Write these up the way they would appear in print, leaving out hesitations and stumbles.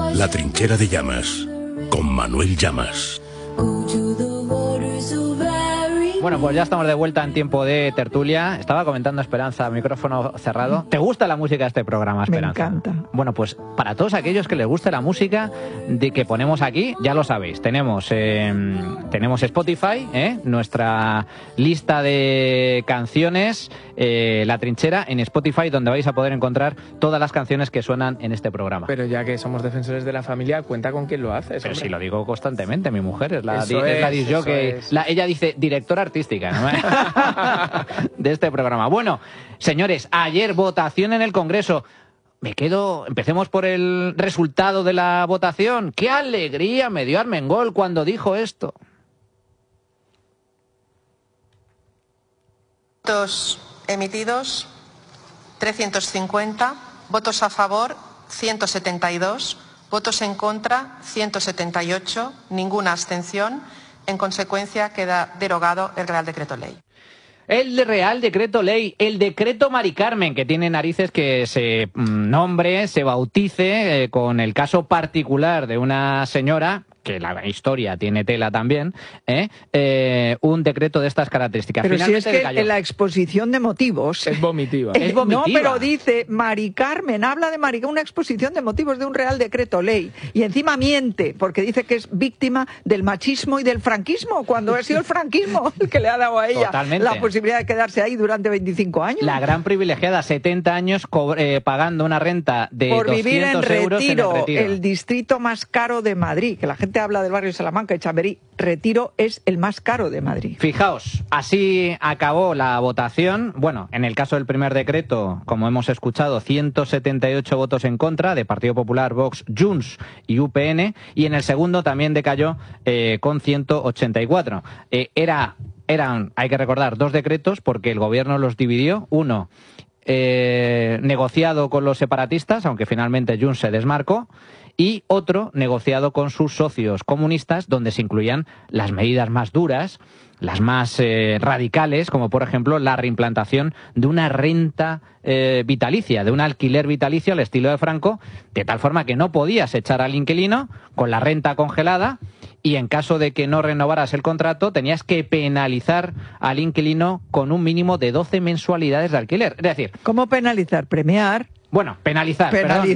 La trinchera de Llamas, con Manuel Llamas. Bueno, pues ya estamos de vuelta en tiempo de tertulia. Estaba comentando Esperanza, micrófono cerrado. ¿Te gusta la música de este programa, Esperanza? Me encanta. Bueno, pues para todos aquellos que les guste la música de que ponemos aquí, ya lo sabéis. Tenemos Spotify, nuestra lista de canciones, La Trinchera, en Spotify, donde vais a poder encontrar todas las canciones que suenan en este programa. Pero ya que somos defensores de la familia, cuenta con quién lo hace. Pero si lo digo constantemente, mi mujer es la disc jockey. Ella dice directora artística, ¿no? de este programa. Bueno, señores, ayer votación en el Congreso. Empecemos por el resultado de la votación. ¡Qué alegría me dio Armengol cuando dijo esto! Votos emitidos, 350. Votos a favor, 172. Votos en contra, 178. Ninguna abstención. En consecuencia, queda derogado el Real Decreto Ley. El Real Decreto Ley, el decreto Mari Carmen, que tiene narices que se nombre, se bautice con el caso particular de una señora, que la historia tiene tela también, un decreto de estas características. Pero finalmente si es que decayó. en la exposición de motivos... Es vomitiva. Es vomitiva. No, pero dice Mari Carmen, habla de Mari Carmen, una exposición de motivos de un Real Decreto Ley. Y encima miente, porque dice que es víctima del machismo y del franquismo, cuando ha sido el franquismo el que le ha dado a ella Totalmente. la posibilidad de quedarse ahí durante 25 años. La gran privilegiada, 70 años pagando una renta de por 200 vivir en euros en el Retiro. el distrito más caro de Madrid, que la gente habla del barrio de Salamanca y Chamberí. Retiro es el más caro de Madrid. Fijaos, así acabó la votación. Bueno, en el caso del primer decreto, como hemos escuchado, 178 votos en contra de Partido Popular, Vox, Junts y UPN, y en el segundo también decayó con 184. Eran, hay que recordar, dos decretos porque el gobierno los dividió. Uno negociado con los separatistas, aunque finalmente Junts se desmarcó, y otro negociado con sus socios comunistas, donde se incluían las medidas más duras, las más radicales, como por ejemplo la reimplantación de una renta vitalicia, de un alquiler vitalicio al estilo de Franco, de tal forma que no podías echar al inquilino con la renta congelada, y en caso de que no renovaras el contrato tenías que penalizar al inquilino con un mínimo de 12 mensualidades de alquiler. Es decir... ¿Cómo penalizar? Premiar. Bueno, penalizar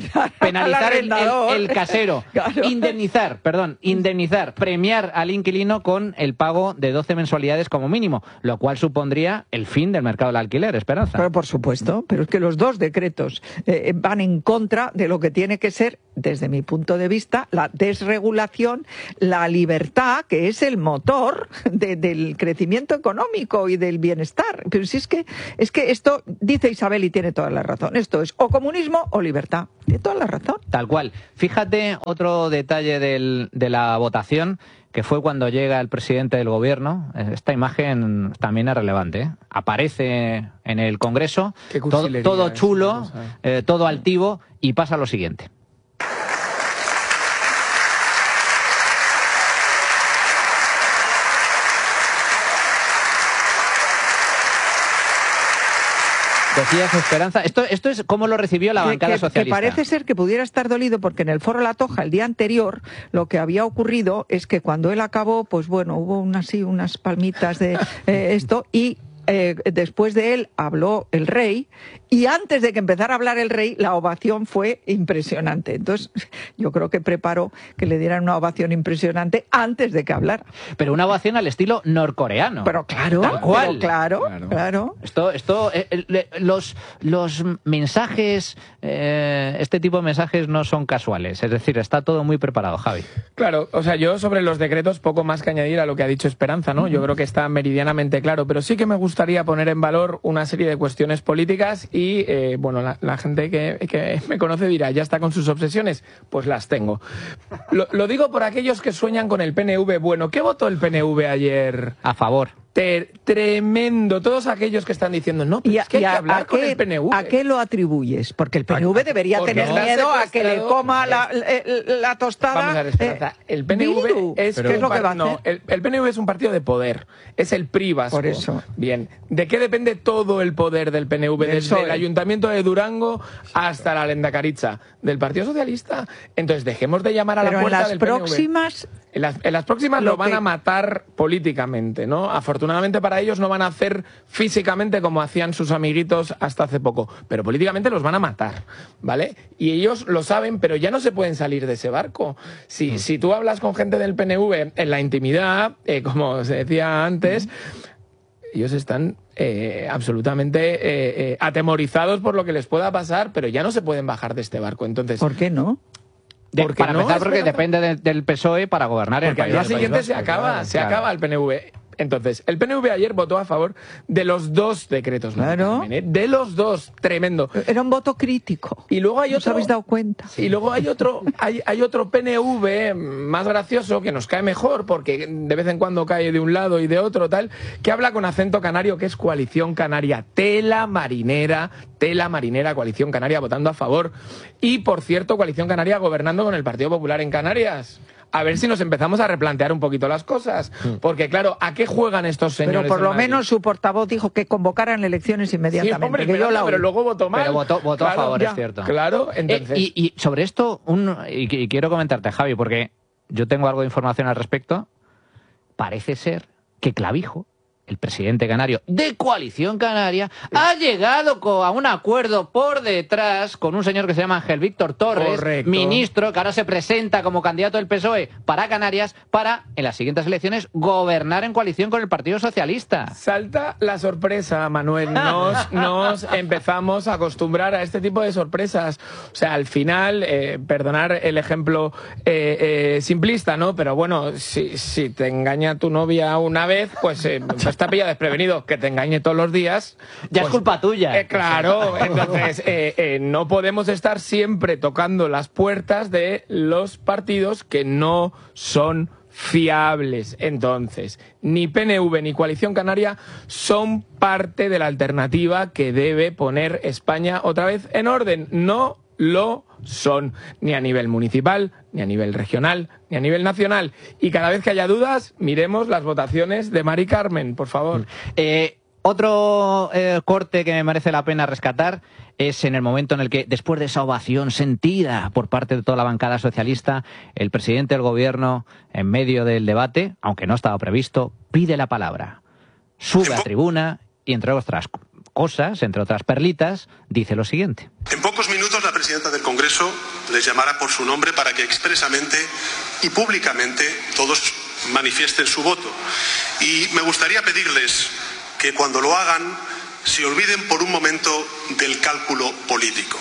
el casero. Claro. Indemnizar, premiar al inquilino con el pago de 12 mensualidades como mínimo, lo cual supondría el fin del mercado del alquiler, Esperanza. Pero por supuesto, pero es que los dos decretos van en contra de lo que tiene que ser, desde mi punto de vista, la desregulación, la libertad, que es el motor del crecimiento económico y del bienestar. Pero si es que esto, dice Isabel y tiene toda la razón, esto es o comunismo o libertad. Tiene toda la razón. Tal cual. Fíjate otro detalle de la votación, que fue cuando llega el presidente del gobierno. Esta imagen también es relevante. Aparece en el Congreso, todo chulo, todo altivo, y pasa lo siguiente. Decías, Esperanza, esto es cómo lo recibió la bancada socialista. Que parece ser que pudiera estar dolido porque en el Foro La Toja el día anterior lo que había ocurrido es que cuando él acabó, pues bueno, hubo unas palmitas de esto y después de él habló el rey y antes de que empezara a hablar el rey la ovación fue impresionante. Entonces yo creo que preparó que le dieran una ovación impresionante antes de que hablara. Pero una ovación al estilo norcoreano. Pero claro, tal cual. Claro. Los mensajes, este tipo de mensajes no son casuales. Es decir, está todo muy preparado, Javi. Claro, o sea, yo sobre los decretos poco más que añadir a lo que ha dicho Esperanza, ¿no? Yo creo que está meridianamente claro, pero sí que me gustaría poner en valor una serie de cuestiones políticas y, bueno, la gente que me conoce dirá, ya está con sus obsesiones, pues las tengo. Lo digo por aquellos que sueñan con el PNV. Bueno, ¿qué votó el PNV ayer? A favor. tremendo. Todos aquellos que están diciendo, no, pero es que hay que hablar con el PNV. ¿A qué lo atribuyes? Porque el PNV debería tener miedo a que le coma la tostada. Vamos a ver, Esperanza. El PNV es... ¿Qué es lo que va a hacer? El PNV es un partido de poder. Es el PRI vasco. Por eso. Bien. ¿De qué depende todo el poder del PNV? Desde el Ayuntamiento de Durango hasta la Lehendakaritza. ¿Del Partido Socialista? Entonces, dejemos de llamar a la puerta del próximas... En las próximas lo van a matar políticamente, ¿no? Afortunadamente para ellos no van a hacer físicamente como hacían sus amiguitos hasta hace poco, pero políticamente los van a matar, ¿vale? Y ellos lo saben, pero ya no se pueden salir de ese barco. Si tú hablas con gente del PNV en la intimidad, como se decía antes, ellos están absolutamente atemorizados por lo que les pueda pasar, pero ya no se pueden bajar de este barco. Entonces, ¿por qué no? Para empezar, porque depende del PSOE para gobernar el país. Porque al día siguiente se acaba el PNV. Entonces, el PNV ayer votó a favor de los 2 decretos. Claro. De los 2, tremendo. Era un voto crítico. Y luego hay otro. ¿Os habéis dado cuenta? Y luego hay otro PNV más gracioso que nos cae mejor, porque de vez en cuando cae de un lado y de otro, tal, que habla con acento canario, que es Coalición Canaria. Tela marinera, Coalición Canaria votando a favor. Y, por cierto, Coalición Canaria gobernando con el Partido Popular en Canarias. A ver si nos empezamos a replantear un poquito las cosas. Porque, claro, ¿a qué juegan estos señores? Pero por lo menos su portavoz dijo que convocaran elecciones inmediatamente. Sí, hombre, pero luego votó mal. Pero votó a favor, es cierto. Claro, entonces... Y sobre esto, y quiero comentarte, Javi, porque yo tengo algo de información al respecto. Parece ser que Clavijo, el presidente canario de Coalición Canaria, ha llegado a un acuerdo por detrás con un señor que se llama Ángel Víctor Torres, correcto, ministro, que ahora se presenta como candidato del PSOE para Canarias, para, en las siguientes elecciones, gobernar en coalición con el Partido Socialista. Salta la sorpresa, Manuel. Nos empezamos a acostumbrar a este tipo de sorpresas. O sea, al final, perdonar el ejemplo simplista, ¿no? Pero bueno, si te engaña tu novia una vez, pues está pillado desprevenido. Que te engañe todos los días, ya pues, es culpa tuya. Claro, entonces no podemos estar siempre tocando las puertas de los partidos que no son fiables. Entonces, ni PNV ni Coalición Canaria son parte de la alternativa que debe poner España otra vez en orden. No lo son, ni a nivel municipal, ni a nivel regional, ni a nivel nacional. Y cada vez que haya dudas, miremos las votaciones de Mari Carmen, por favor. Otro corte que me merece la pena rescatar es en el momento en el que, después de esa ovación sentida por parte de toda la bancada socialista, el presidente del gobierno, en medio del debate, aunque no estaba previsto, pide la palabra. Sube a tribuna y, entre otras cosas, entre otras perlitas, dice lo siguiente. En pocos minutos la presidenta del Congreso les llamará por su nombre para que expresamente y públicamente todos manifiesten su voto. Y me gustaría pedirles que cuando lo hagan se olviden por un momento del cálculo político.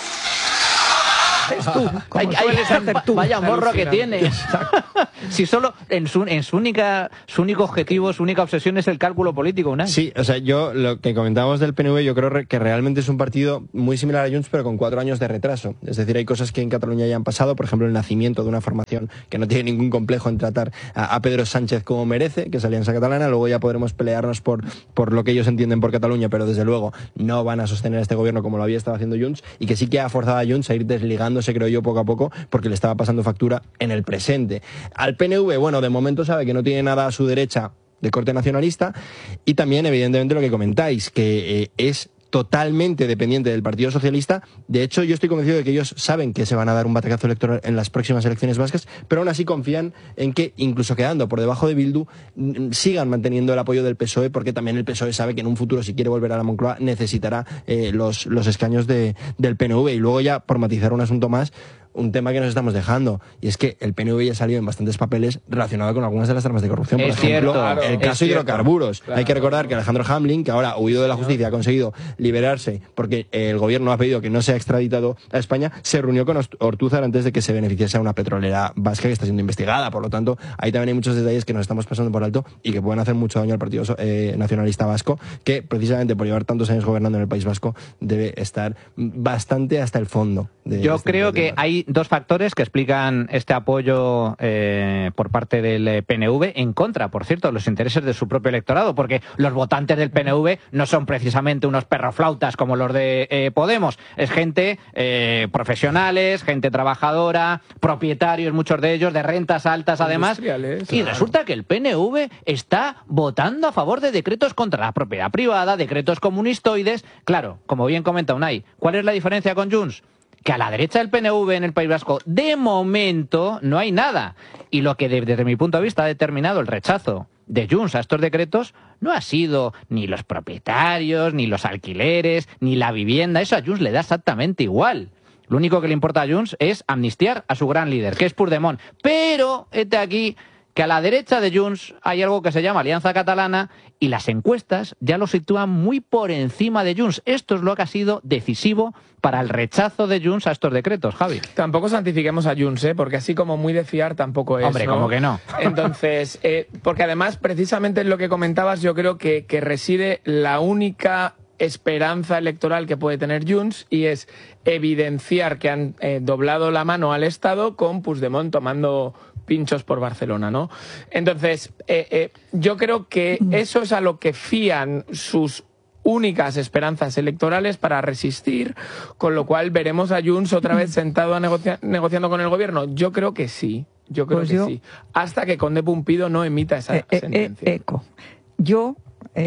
Vaya morro que tienes. Si solo su único objetivo, su única obsesión es el cálculo político, Unai. Sí, o sea, yo lo que comentábamos del PNV, yo creo que realmente es un partido muy similar a Junts, pero con 4 años de retraso. Es decir, hay cosas que en Cataluña ya han pasado, por ejemplo, el nacimiento de una formación que no tiene ningún complejo en tratar a Pedro Sánchez como merece, que es Alianza Catalana. Luego ya podremos pelearnos por lo que ellos entienden por Cataluña, pero desde luego no van a sostener este gobierno como lo había estado haciendo Junts, y que sí que ha forzado a Junts a ir desligando, creo yo, poco a poco, porque le estaba pasando factura en el presente. Al PNV, bueno, de momento sabe que no tiene nada a su derecha de corte nacionalista, y también, evidentemente, lo que comentáis, que es totalmente dependiente del Partido Socialista. De hecho, yo estoy convencido de que ellos saben que se van a dar un batacazo electoral en las próximas elecciones vascas, pero aún así confían en que, incluso quedando por debajo de Bildu, sigan manteniendo el apoyo del PSOE, porque también el PSOE sabe que en un futuro, si quiere volver a la Moncloa, necesitará los escaños del PNV. Y luego, ya por matizar un asunto más, un tema que nos estamos dejando, y es que el PNV ya salió en bastantes papeles relacionado con algunas de las tramas de corrupción. Por ejemplo, el caso de hidrocarburos. Claro. Hay que recordar que Alejandro Hamlin, que ahora ha huido de la justicia, ha conseguido liberarse porque el gobierno ha pedido que no sea extraditado a España, se reunió con Ortúzar antes de que se beneficiase a una petrolera vasca que está siendo investigada. Por lo tanto, ahí también hay muchos detalles que nos estamos pasando por alto y que pueden hacer mucho daño al Partido Nacionalista Vasco, que precisamente por llevar tantos años gobernando en el País Vasco debe estar bastante hasta el fondo. Yo creo que hay hay dos factores que explican este apoyo por parte del PNV en contra, por cierto, de los intereses de su propio electorado, porque los votantes del PNV no son precisamente unos perroflautas como los de Podemos. Es gente profesionales, gente trabajadora, propietarios, muchos de ellos, de rentas altas además. Y resulta que el PNV está votando a favor de decretos contra la propiedad privada, decretos comunistoides. Claro, como bien comenta Unai, ¿cuál es la diferencia con Junts? Que a la derecha del PNV en el País Vasco, de momento, no hay nada. Y lo que desde mi punto de vista ha determinado el rechazo de Junts a estos decretos no ha sido ni los propietarios, ni los alquileres, ni la vivienda. Eso a Junts le da exactamente igual. Lo único que le importa a Junts es amnistiar a su gran líder, que es Puigdemont. Pero, este aquí, que a la derecha de Junts hay algo que se llama Alianza Catalana y las encuestas ya lo sitúan muy por encima de Junts. Esto es lo que ha sido decisivo para el rechazo de Junts a estos decretos, Javi. Tampoco santifiquemos a Junts, porque así como muy de fiar tampoco es. Hombre, ¿cómo que no? Entonces, porque además, precisamente en lo que comentabas, yo creo que reside la única esperanza electoral que puede tener Junts, y es evidenciar que han doblado la mano al Estado con Puigdemont tomando pinchos por Barcelona, ¿no? Entonces, yo creo que eso es a lo que fían sus únicas esperanzas electorales para resistir, con lo cual veremos a Junts otra vez sentado negociando con el gobierno. Yo creo que sí, sí, hasta que Conde Pumpido no emita esa sentencia. Yo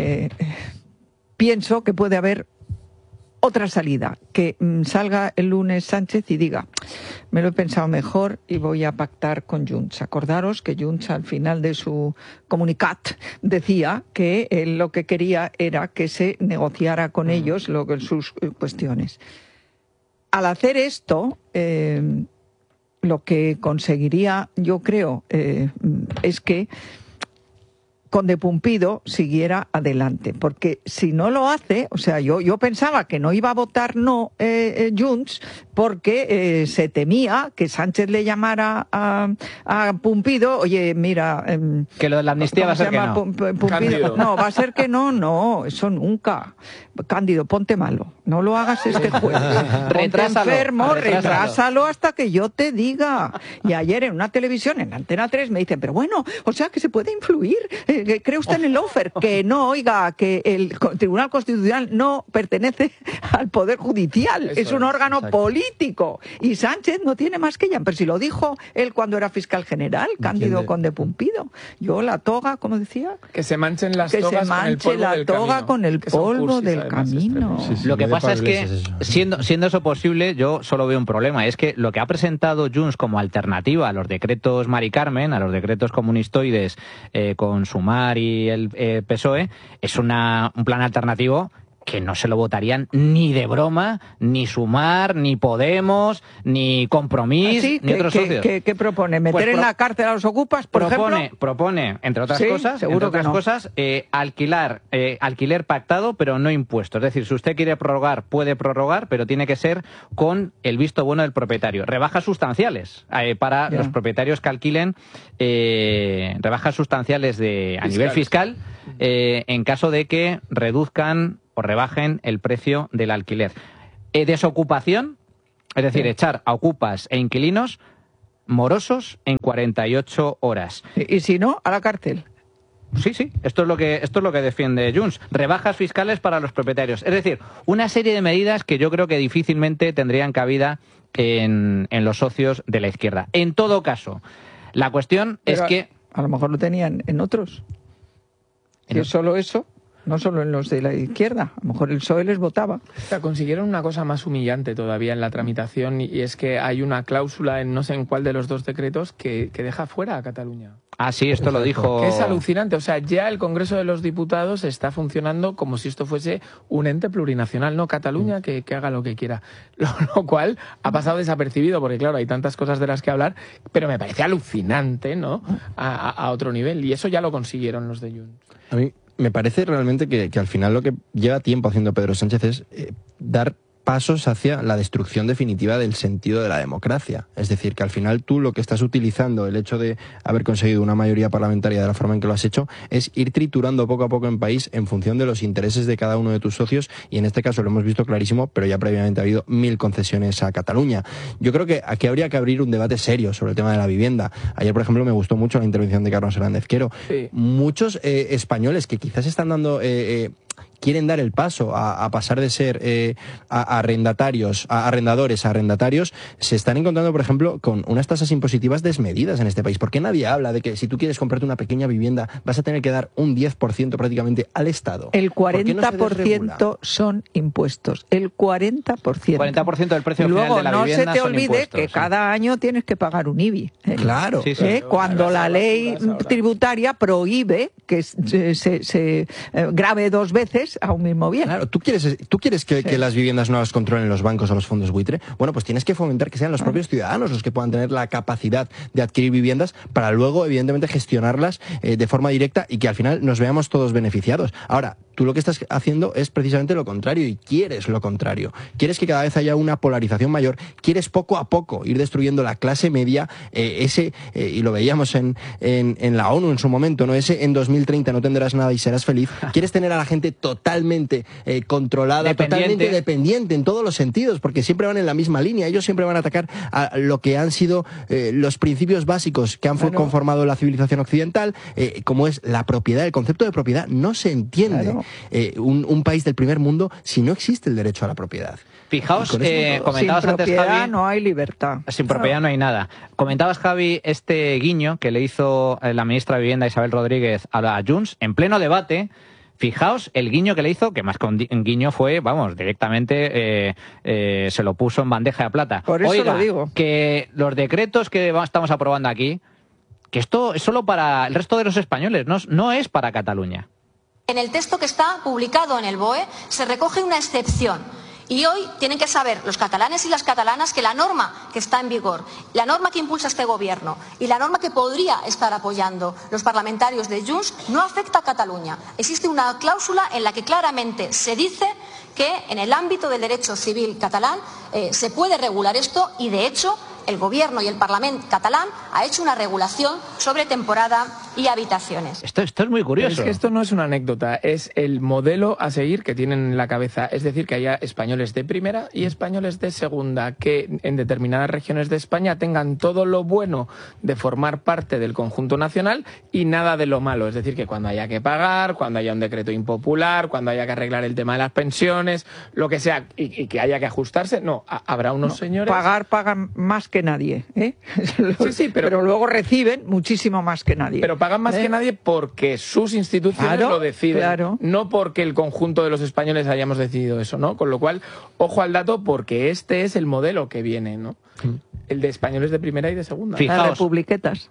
pienso que puede haber otra salida, que salga el lunes Sánchez y diga, me lo he pensado mejor y voy a pactar con Junts. Acordaros que Junts al final de su comunicat decía que él lo que quería era que se negociara con ellos sus cuestiones. Al hacer esto, lo que conseguiría, yo creo, es que Conde Pumpido siguiera adelante, porque si no lo hace, o sea, yo pensaba que no iba a votar no Junts porque se temía que Sánchez le llamara a Pumpido, oye, mira... que lo de la amnistía va a ser que no. Pumpido, no, va a ser que no, eso nunca. Cándido, ponte malo, no lo hagas este jueves. Ponte enfermo, retrásalo hasta que yo te diga. Y ayer en una televisión, en Antena 3, me dicen, pero bueno, o sea, que se puede influir... ¿Cree usted en el lawfare? Que no, oiga, que el Tribunal Constitucional no pertenece al Poder Judicial, es un órgano político. Y Sánchez no tiene más que ella. Pero si lo dijo él cuando era fiscal general, Cándido Conde Pumpido. Yo la toga, ¿cómo decía? Que se manchen las togas con el polvo la del toga camino. Con el polvo del camino. Lo que pasa es que, siendo eso posible, yo solo veo un problema. Es que lo que ha presentado Junts como alternativa a los decretos Mari Carmen, a los decretos comunistoides con Sumar y el PSOE, es un plan alternativo que no se lo votarían ni de broma, ni Sumar, ni Podemos, ni Compromís, ni otros socios. ¿Qué propone? ¿Meter en la cárcel a los ocupas, por ejemplo? Propone, entre otras cosas, alquiler pactado, pero no impuesto. Es decir, si usted quiere prorrogar, puede prorrogar, pero tiene que ser con el visto bueno del propietario. Rebajas sustanciales para los propietarios que alquilen, rebajas sustanciales a nivel fiscal, en caso de que reduzcan o rebajen el precio del alquiler. Desocupación, es decir, echar a ocupas e inquilinos morosos en 48 horas. ¿Y si no, a la cárcel? Sí, esto es lo que defiende Junts. Rebajas fiscales para los propietarios. Es decir, una serie de medidas que yo creo que difícilmente tendrían cabida en los socios de la izquierda. En todo caso, la cuestión es que... A lo mejor lo tenían en otros. Si es solo eso... No solo en los de la izquierda, a lo mejor el PSOE les votaba. O sea, consiguieron una cosa más humillante todavía en la tramitación, y es que hay una cláusula en no sé en cuál de los dos decretos que deja fuera a Cataluña. Ah, sí, esto lo dijo... Que es alucinante. O sea, ya el Congreso de los Diputados está funcionando como si esto fuese un ente plurinacional, ¿no? Cataluña, que haga lo que quiera. Lo cual ha pasado desapercibido, porque claro, hay tantas cosas de las que hablar, pero me parece alucinante, ¿no? A otro nivel. Y eso ya lo consiguieron los de Junts. A mí me parece realmente que al final lo que lleva tiempo haciendo Pedro Sánchez es dar pasos hacia la destrucción definitiva del sentido de la democracia. Es decir, que al final tú lo que estás utilizando, el hecho de haber conseguido una mayoría parlamentaria de la forma en que lo has hecho, es ir triturando poco a poco en país en función de los intereses de cada uno de tus socios, y en este caso lo hemos visto clarísimo, pero ya previamente ha habido 1000 concesiones a Cataluña. Yo creo que aquí habría que abrir un debate serio sobre el tema de la vivienda. Ayer, por ejemplo, me gustó mucho la intervención de Carlos Hernández Quero. Sí. Muchos españoles que quizás están dando... quieren dar el paso a pasar de ser arrendatarios, a arrendadores a arrendatarios, se están encontrando, por ejemplo, con unas tasas impositivas desmedidas en este país. ¿Por qué nadie habla de que si tú quieres comprarte una pequeña vivienda vas a tener que dar un 10% prácticamente al Estado? El 40% son impuestos. El 40%. 40% del precio final de la vivienda son impuestos. Luego no se te olvide que cada año tienes que pagar un IBI. Claro. Sí, sí. Cuando la ley tributaria prohíbe que se grave 2 veces a un mismo bien. Claro, ¿tú quieres que las viviendas no las controlen los bancos o los fondos buitre? Bueno, pues tienes que fomentar que sean los propios ciudadanos los que puedan tener la capacidad de adquirir viviendas para luego, evidentemente, gestionarlas de forma directa y que al final nos veamos todos beneficiados. Ahora, tú lo que estás haciendo es precisamente lo contrario y quieres lo contrario. Quieres que cada vez haya una polarización mayor, quieres poco a poco ir destruyendo la clase media, y lo veíamos en la ONU en su momento, ¿no? Ese en 2030 no tendrás nada y serás feliz. Quieres tener a la gente totalmente controlada, totalmente dependiente en todos los sentidos, porque siempre van en la misma línea. Ellos siempre van a atacar a lo que han sido los principios básicos que han conformado la civilización occidental, como es la propiedad. El concepto de propiedad no se entiende un país del primer mundo si no existe el derecho a la propiedad. Fijaos, comentabas sin antes, propiedad, Javi, no hay libertad. Sin propiedad no hay nada. Comentabas, Javi, este guiño que le hizo la ministra de Vivienda Isabel Rodríguez a la Junts en pleno debate. Fijaos el guiño que le hizo, que más que un guiño fue, vamos, directamente se lo puso en bandeja de plata. Por eso lo digo. Que los decretos que estamos aprobando aquí, que esto es solo para el resto de los españoles, no es para Cataluña. En el texto que está publicado en el BOE se recoge una excepción. Y hoy tienen que saber los catalanes y las catalanas que la norma que está en vigor, la norma que impulsa este gobierno y la norma que podría estar apoyando los parlamentarios de Junts no afecta a Cataluña. Existe una cláusula en la que claramente se dice que en el ámbito del derecho civil catalán se puede regular esto y, de hecho, el Gobierno y el Parlamento catalán ha hecho una regulación sobre temporada y habitaciones. Esto es muy curioso. Pero es que esto no es una anécdota, es el modelo a seguir que tienen en la cabeza. Es decir, que haya españoles de primera y españoles de segunda, que en determinadas regiones de España tengan todo lo bueno de formar parte del conjunto nacional y nada de lo malo. Es decir, que cuando haya que pagar, cuando haya un decreto impopular, cuando haya que arreglar el tema de las pensiones, lo que sea, y que haya que ajustarse, no, habrá unos señores... Pagan más que nadie, ¿eh? Sí, pero luego reciben muchísimo más que nadie. Pero pagan más que nadie porque sus instituciones lo deciden, no porque el conjunto de los españoles hayamos decidido eso, ¿no? Con lo cual, ojo al dato, porque este es el modelo que viene, ¿no? El de españoles de primera y de segunda. Fijaos, las republiquetas.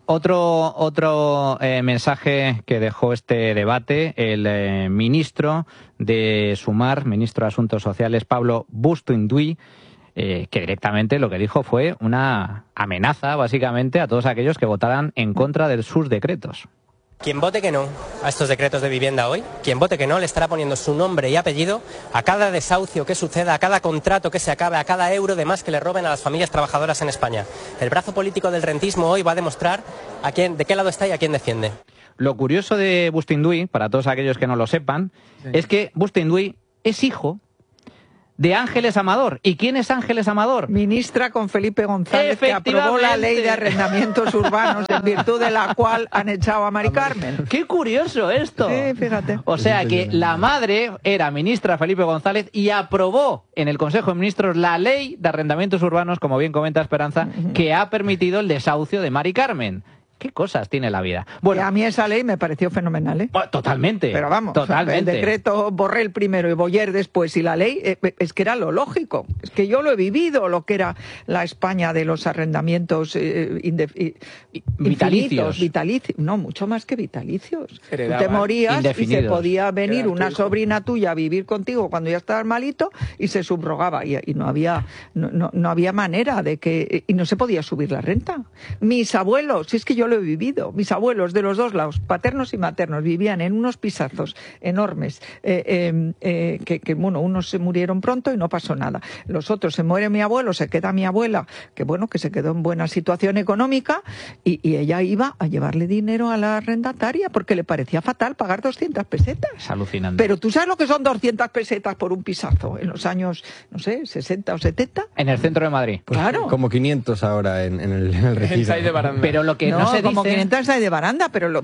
Otro mensaje que dejó este debate, el ministro de Sumar, ministro de Asuntos Sociales, Pablo Bustinduy, que directamente lo que dijo fue una amenaza, básicamente, a todos aquellos que votaran en contra de sus decretos. Quien vote que no a estos decretos de vivienda hoy, quien vote que no, le estará poniendo su nombre y apellido a cada desahucio que suceda, a cada contrato que se acabe, a cada euro de más que le roben a las familias trabajadoras en España. El brazo político del rentismo hoy va a demostrar de qué lado está y a quién defiende. Lo curioso de Bustinduy, para todos aquellos que no lo sepan, es que Bustinduy es hijo de Ángeles Amador. ¿Y quién es Ángeles Amador? Ministra con Felipe González, que aprobó la ley de arrendamientos urbanos, en virtud de la cual han echado a Mari Carmen. ¡Qué curioso esto! Sí, fíjate. O sea que la madre era ministra Felipe González y aprobó en el Consejo de Ministros la ley de arrendamientos urbanos, como bien comenta Esperanza, que ha permitido el desahucio de Mari Carmen. ¿Qué cosas tiene la vida? Bueno, a mí esa ley me pareció fenomenal, ¿eh? Totalmente. Pero vamos, totalmente. El decreto Borrell primero y Boyer después y la ley, es que era lo lógico. Es que yo lo he vivido, lo que era la España de los arrendamientos vitalicios. No, mucho más que vitalicios. Tú te morías y se podía venir una sobrina tuya a vivir contigo cuando ya estabas malito y se subrogaba. Y no había manera de que... Y no se podía subir la renta. Mis abuelos, si es que yo lo lo he vivido. Mis abuelos de los dos lados, paternos y maternos, vivían en unos pisazos enormes, bueno, unos se murieron pronto y no pasó nada. Los otros, se muere mi abuelo, se queda mi abuela, que se quedó en buena situación económica, y ella iba a llevarle dinero a la arrendataria porque le parecía fatal pagar 200 pesetas. Es alucinante. Pero ¿tú sabes lo que son 200 pesetas por un pisazo en los años, no sé, 60 o 70? En el centro de Madrid. Pues claro. Como 500 ahora en el Retiro. En de Baranda. Pero lo que no se como dice... 500 de Baranda, pero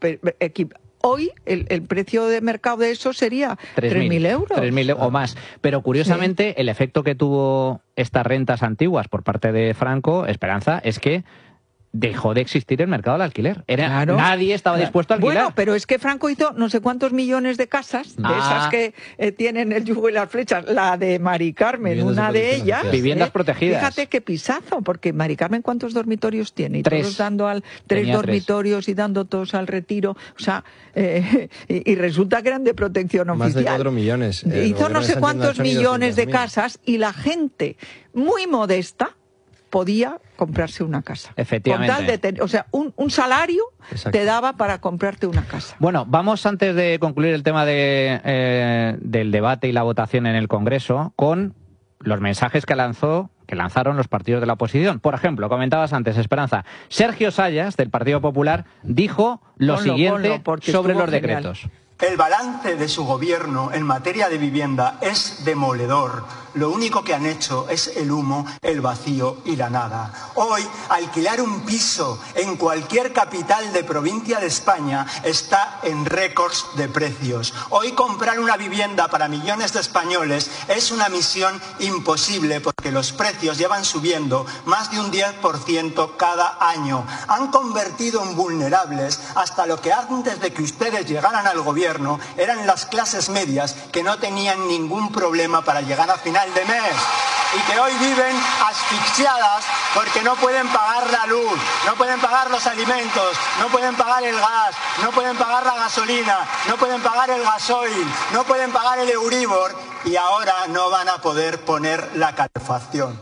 hoy el precio de mercado de eso sería 3.000 euros. 3.000 o más. Pero curiosamente, el efecto que tuvo estas rentas antiguas por parte de Franco, Esperanza, es que dejó de existir el mercado del alquiler. Claro. Nadie estaba dispuesto a alquilar. Bueno, pero es que Franco hizo no sé cuántos millones de casas, de esas que tienen el yugo y las flechas. La de Mari Carmen, Viviendas una de ellas. Viviendas protegidas. Fíjate qué pisazo, porque Mari Carmen, ¿cuántos dormitorios tiene? Y 3. todos dando tres Tenía dormitorios 3. Y dando todos al retiro. O sea, y resulta que eran de protección oficial. Más de 4 millones. Hizo no sé cuántos millones de casas y la gente muy modesta podía comprarse una casa. Efectivamente. Con tal de un salario te daba para comprarte una casa. Bueno, vamos antes de concluir el tema del debate y la votación en el Congreso con los mensajes que lanzaron los partidos de la oposición. Por ejemplo, comentabas antes, Esperanza, Sergio Sayas, del Partido Popular, dijo lo siguiente sobre los decretos. El balance de su gobierno en materia de vivienda es demoledor. Lo único que han hecho es el humo, el vacío y la nada. Hoy, alquilar un piso en cualquier capital de provincia de España está en récords de precios. Hoy comprar una vivienda para millones de españoles es una misión imposible porque los precios llevan subiendo más de un 10% cada año. Han convertido en vulnerables hasta lo que antes de que ustedes llegaran al gobierno eran las clases medias que no tenían ningún problema para llegar a final de mes y que hoy viven asfixiadas porque no pueden pagar la luz, no pueden pagar los alimentos, no pueden pagar el gas, no pueden pagar la gasolina, no pueden pagar el gasoil, no pueden pagar el Euribor y ahora no van a poder poner la calefacción.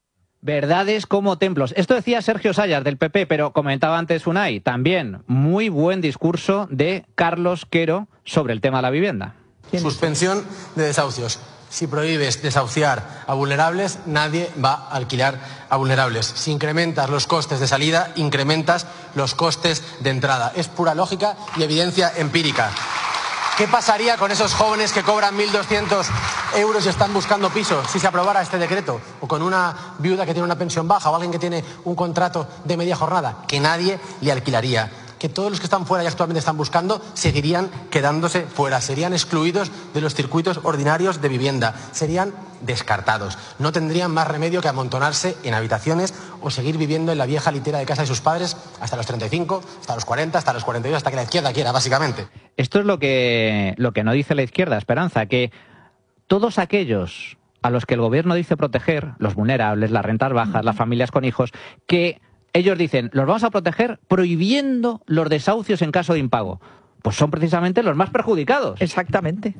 Verdades como templos. Esto decía Sergio Sayas del PP, pero comentaba antes Unai, también muy buen discurso de Carlos Quero sobre el tema de la vivienda. Suspensión de desahucios. Si prohíbes desahuciar a vulnerables, nadie va a alquilar a vulnerables. Si incrementas los costes de salida, incrementas los costes de entrada. Es pura lógica y evidencia empírica. ¿Qué pasaría con esos jóvenes que cobran 1.200 euros y están buscando piso si se aprobara este decreto? O con una viuda que tiene una pensión baja o alguien que tiene un contrato de media jornada. Que nadie le alquilaría. Que todos los que están fuera y actualmente están buscando seguirían quedándose fuera, serían excluidos de los circuitos ordinarios de vivienda, serían descartados. No tendrían más remedio que amontonarse en habitaciones o seguir viviendo en la vieja litera de casa de sus padres hasta los 35, hasta los 40, hasta los 42, hasta que la izquierda quiera, básicamente. Esto es lo que no dice la izquierda, Esperanza, que todos aquellos a los que el gobierno dice proteger, los vulnerables, las rentas bajas, las familias con hijos, que ellos dicen, los vamos a proteger prohibiendo los desahucios en caso de impago. Pues son precisamente los más perjudicados. Exactamente.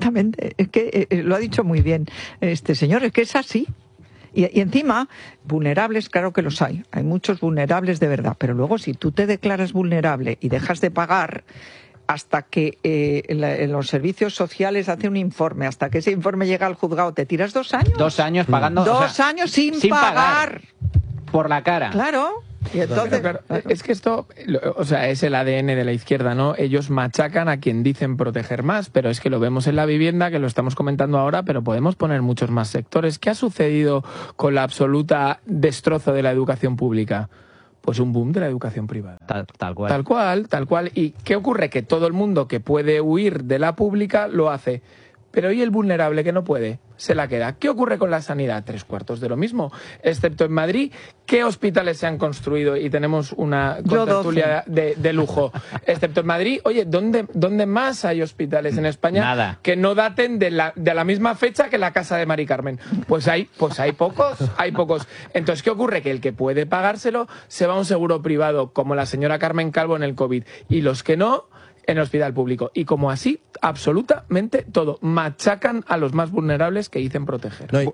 Es que lo ha dicho muy bien este señor, es que es así. Y encima, vulnerables, claro que los hay. Hay muchos vulnerables de verdad. Pero luego, si tú te declaras vulnerable y dejas de pagar hasta que en los servicios sociales hace un informe, hasta que ese informe llega al juzgado, ¿te tiras 2 años? 2 años pagando. 2 años sin pagar. Por la cara. Claro. Y entonces, claro, es que esto, es el ADN de la izquierda, ¿no? Ellos machacan a quien dicen proteger más, pero es que lo vemos en la vivienda, que lo estamos comentando ahora, pero podemos poner muchos más sectores. ¿Qué ha sucedido con la absoluta destrozo de la educación pública? Pues un boom de la educación privada. Tal cual. Tal cual. ¿Y qué ocurre? Que todo el mundo que puede huir de la pública lo hace. Pero ¿y el vulnerable que no puede? Se la queda. ¿Qué ocurre con la sanidad? 3/4 de lo mismo. Excepto en Madrid, ¿qué hospitales se han construido? Y tenemos una contertulia de lujo. Excepto en Madrid, oye, ¿dónde más hay hospitales en España? Nada. Que no daten de la misma fecha que la casa de Mari Carmen? Pues hay pocos. Entonces, ¿qué ocurre? Que el que puede pagárselo se va a un seguro privado, como la señora Carmen Calvo en el COVID. Y los que no, en el hospital público. Y como así, absolutamente todo. Machacan a los más vulnerables que dicen proteger. No,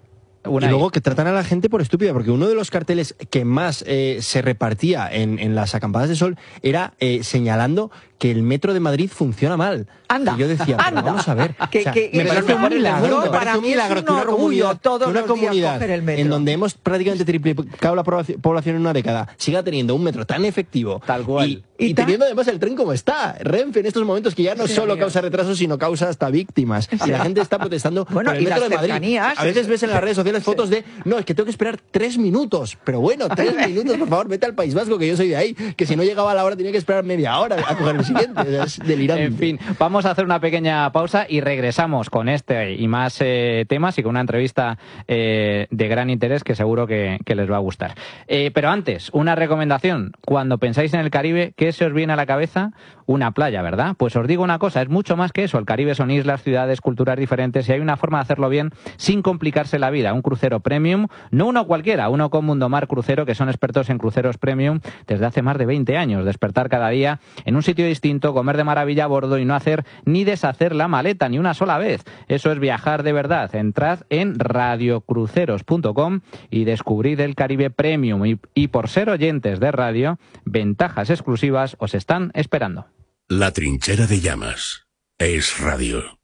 Y luego que tratan a la gente por estúpida, porque uno de los carteles que más se repartía en las acampadas de sol era señalando que el metro de Madrid funciona mal. Anda, y yo decía, pero vamos a ver. Me parece un milagro. Para mí es un orgullo todos los días coger el metro. En donde hemos prácticamente triplicado la población en una década, siga teniendo un metro tan efectivo. Tal cual. Y teniendo además el tren como está. Renfe en estos momentos que ya no solo causa retrasos, sino causa hasta víctimas. Y la gente está protestando por el metro de Madrid. A veces ves en las redes sociales fotos de, no, es que tengo que esperar 3 minutos. Pero bueno, 3 minutos, por favor, vete al País Vasco, que yo soy de ahí. Que si no llegaba a la hora tenía que esperar media hora a coger el siguiente. Es delirante. En fin, vamos a hacer una pequeña pausa y regresamos con este y más temas y con una entrevista de gran interés que seguro que les va a gustar. Pero antes, una recomendación. Cuando pensáis en el Caribe, ¿qué se os viene a la cabeza? Una playa, ¿verdad? Pues os digo una cosa, es mucho más que eso. El Caribe son islas, ciudades, culturas diferentes y hay una forma de hacerlo bien sin complicarse la vida. Un crucero premium, no uno cualquiera, uno con Mundomar Crucero, que son expertos en cruceros premium desde hace más de 20 años. Despertar cada día en un sitio distinto, comer de maravilla a bordo y no hacer ni deshacer la maleta ni una sola vez. Eso es viajar de verdad. Entrad en radiocruceros.com y descubrid el Caribe Premium. Y por ser oyentes de radio, ventajas exclusivas os están esperando. La Trinchera de Llamas es radio.